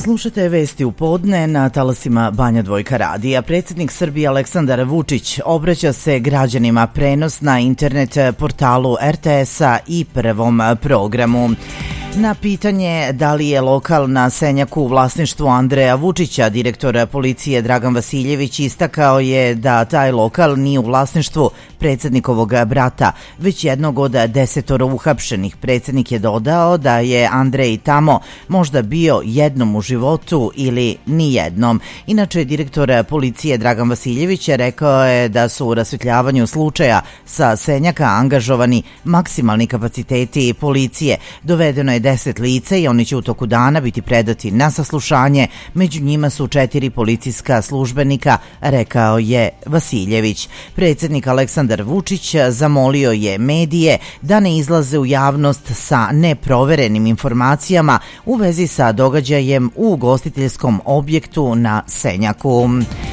Slušate vesti u podne na talasima Banja Dvojka radija. Predsjednik Srbije Aleksandar Vučić obraća se građanima, prenos na internet portalu RTS-a i Prvom programu. Na pitanje da li je lokal na Senjaku u vlasništvu Andreja Vučića, direktor policije Dragan Vasiljević istakao je da taj lokal nije u vlasništvu predsjednikovog brata, već jednog od 10 uhapšenih. Predsjednik je dodao da je Andrej tamo možda bio jednom u životu ili nijednom. Inače, direktor policije Dragan Vasiljević rekao je da su u rasvetljavanju slučaja sa Senjaka angažovani maksimalni kapaciteti policije. Dovedeno je 10 lica i oni će u toku dana biti predati na saslušanje. Među njima su 4 policijska službenika, rekao je Vasiljević. Predsjednik Aleksandar Vučić zamolio je medije da ne izlaze u javnost sa neproverenim informacijama u vezi sa događajem u ugostiteljskom objektu na Senjaku.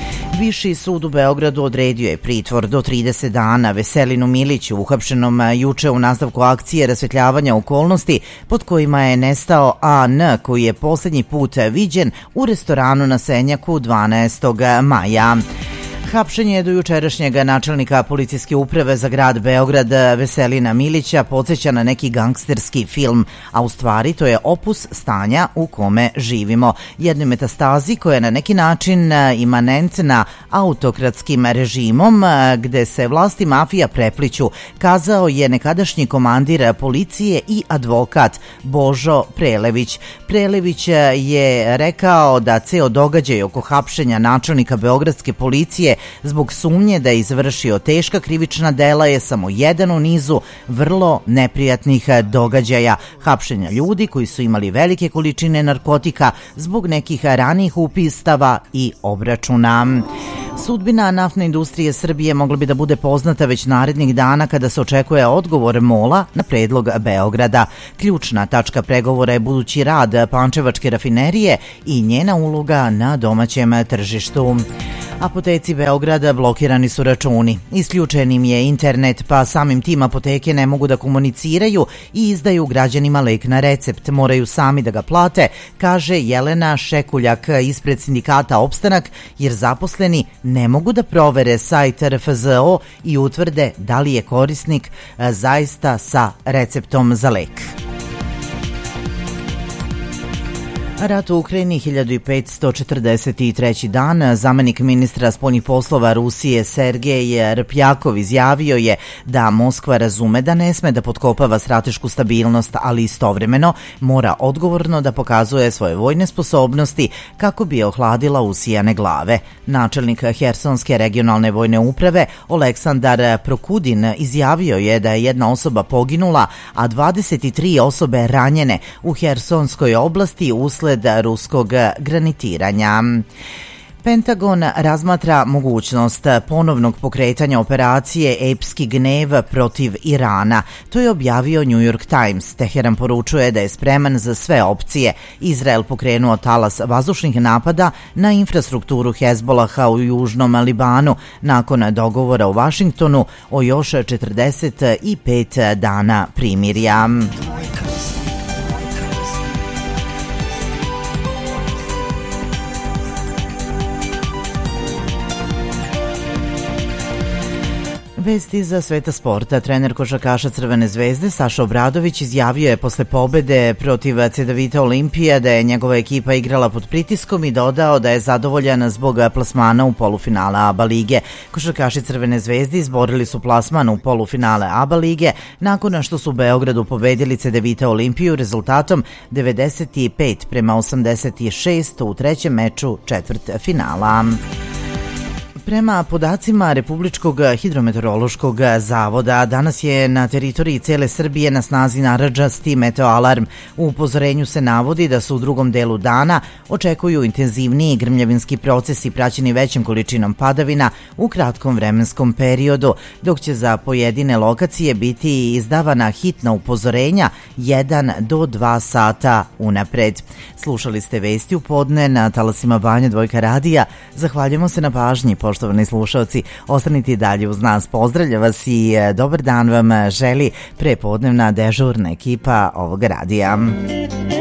Viši sud u Beogradu odredio je pritvor do 30 dana Veselinu Miliću, uhapšenom juče u nastavku akcije rasvetljavanja okolnosti pod kojima je nestao AN, koji je posljednji put viđen u restoranu na Senjaku 12. maja. Hapšenje do jučerašnjeg načelnika policijske uprave za grad Beograd Veselina Milića podsjeća na neki gangsterski film, a u stvari to je opus stanja u kome živimo. Jednoj metastazi koja je na neki način imanentna autokratskim režimom gde se vlasti mafija prepliću, kazao je nekadašnji komandir policije i advokat Božo Prelević. Prelević je rekao da ceo događaj oko hapšenja načelnika beogradske policije zbog sumnje da je izvršio teška krivična dela je samo jedan u nizu vrlo neprijatnih događaja, hapšenja ljudi koji su imali velike količine narkotika zbog nekih ranijih upistava i obračuna. Sudbina naftne industrije Srbije mogla bi da bude poznata već narednih dana kada se očekuje odgovor MOL-a na predlog Beograda. Ključna tačka pregovora je budući rad Pančevačke rafinerije i njena uloga na domaćem tržištu. Apoteci Beograda blokirani su računi. Isključen im je internet, pa samim tim apoteke ne mogu da komuniciraju i izdaju građanima lek na recept. Moraju sami da ga plate, kaže Jelena Šekuljak ispred sindikata Opstanak, jer zaposleni ne mogu da provere sajt RFZO i utvrde da li je korisnik zaista sa receptom za lek. Rat u Ukrajini 1543. dan. Zamenik ministra spoljnih poslova Rusije Sergej Rpjakov izjavio je da Moskva razume da ne sme da potkopava stratešku stabilnost, ali istovremeno mora odgovorno da pokazuje svoje vojne sposobnosti kako bi je ohladila usijane glave. Načelnik Hersonske regionalne vojne uprave Oleksandar Prokudin izjavio je da je jedna osoba poginula, a 23 osobe ranjene u Hersonskoj oblasti usled ruskog granitiranja. Pentagon razmatra mogućnost ponovnog pokretanja operacije Epski gnev protiv Irana. To je objavio New York Times. Teheran poručuje da je spreman za sve opcije. Izrael pokrenuo talas vazdušnih napada na infrastrukturu Hezbolaha u južnom Libanu nakon dogovora u Vašingtonu o još 45 dana primirja. Vesti za sveta sporta. Trener košarkaša Crvene zvezde Saša Obradović izjavio je posle pobede protiv Cedevita Olimpija da je njegova ekipa igrala pod pritiskom i dodao da je zadovoljan zbog plasmana u polufinale ABA lige. Košarkaši Crvene zvezde izborili su plasman u polufinale ABA lige nakon što su u Beogradu pobedili Cedevita Olimpiju rezultatom 95-86 u trećem meču četvrtfinala. Prema podacima Republičkog hidrometeorološkog zavoda, danas je na teritoriji cele Srbije na snazi narandžasti meteoalarm. U upozorenju se navodi da su u drugom delu dana očekuju intenzivniji grmljavinski procesi praćeni većom količinom padavina u kratkom vremenskom periodu, dok će za pojedine lokacije biti izdavana hitna upozorenja 1 do 2 sata unapred. Slušali ste vesti u podne na talasima Banja Dvojka radija. Zahvaljujemo se na pažnji, poštovani slušalci. Ostanite i dalje uz nas. Pozdravlja vas i dobar dan vam želi prepodnevna dežurna ekipa ovog radija.